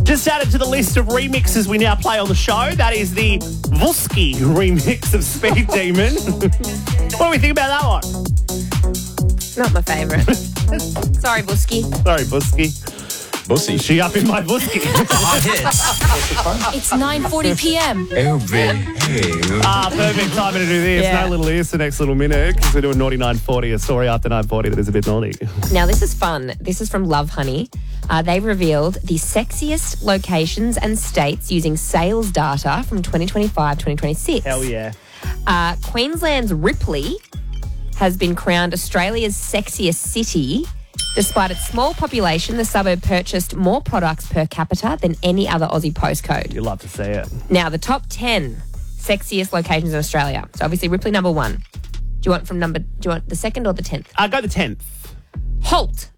Just added to the list of remixes we now play on the show. That is the Vuski remix of Speed Demon. What do we think about that one? Not my favourite. Sorry, Busky. Sorry, Vuski. Bussy. She up in my Vuski. It's 9:40 p.m. Perfect timing to do this. Yeah. No little ears the next little minute because we're doing Naughty 940, a story after 940 that is a bit naughty. Now, this is fun. This is from Love Honey. They revealed the sexiest locations and states using sales data from 2025-2026. Hell yeah. Queensland's Ripley has been crowned Australia's sexiest city. Despite its small population, the suburb purchased more products per capita than any other Aussie postcode. You'd love to see it. Now, the top 10 sexiest locations in Australia. So obviously Ripley number 1. Do you want the second or the 10th? Go the 10th. Holt,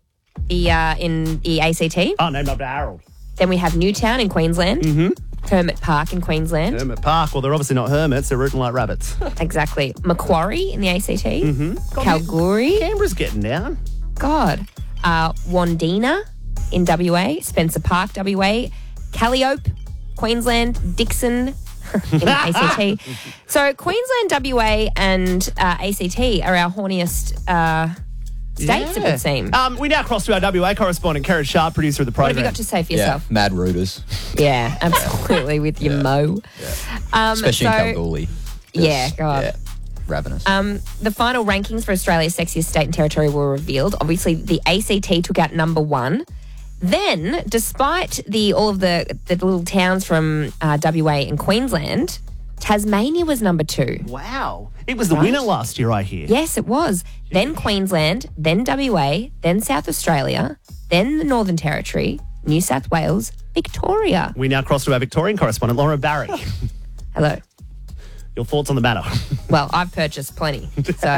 in the ACT. Oh, named after Harold. Then we have Newtown in Queensland. Mm-hmm. Hermit Park in Queensland. Hermit Park. Well, they're obviously not hermits. They're rooting like rabbits. Exactly. Macquarie in the ACT. Mm-hmm. Kalgoorlie. Canberra's getting down. God. Wandina in WA. Spencer Park, WA. Calliope, Queensland. Dixon in the ACT. So Queensland, WA and ACT are our horniest states, it would seem. We now cross to our WA correspondent, Karen Sharp, producer of the What program. have you got to say for yourself? Yeah, mad rooters. Yeah, absolutely, with your mo. Especially in Kalgoorlie. Yeah, God. Yeah, ravenous. The final rankings for Australia's sexiest state and territory were revealed. Obviously, the ACT took out number 1. Then, despite all of the little towns from WA and Queensland, Tasmania was number 2. Wow. It was the winner last year, I hear. Yes, it was. Then Queensland, then WA, then South Australia, then the Northern Territory, New South Wales, Victoria. We now cross to our Victorian correspondent, Laura Barry. Hello. Your thoughts on the matter? Well, I've purchased plenty, so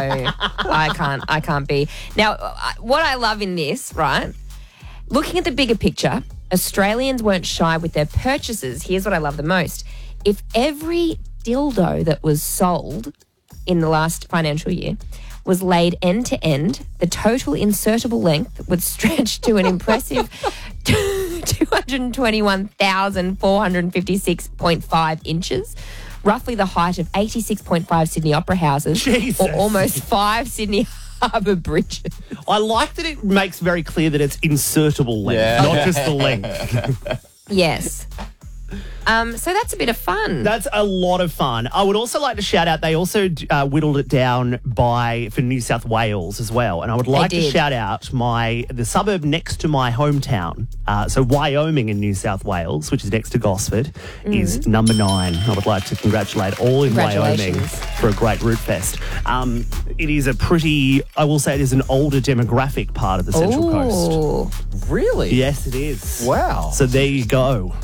I can't be. Now, what I love in this, right, looking at the bigger picture, Australians weren't shy with their purchases. Here's what I love the most. If every dildo that was sold in the last financial year was laid end to end, the total insertable length would stretch to an impressive 221,456.5 inches, roughly the height of 86.5 Sydney Opera Houses, Jesus. or almost 5 Sydney Harbour bridges. I like that it makes very clear that it's insertable length, not just the length. Yes. So that's a bit of fun. That's a lot of fun. I would also like to shout out, they also whittled it down for New South Wales as well. And I would like to shout out the suburb next to my hometown. So Wyoming in New South Wales, which is next to Gosford, is number 9. I would like to congratulate all in Wyoming for a great Root Fest. It is I will say it is an older demographic part of the Central Coast. Really? Yes, it is. Wow. So there you go.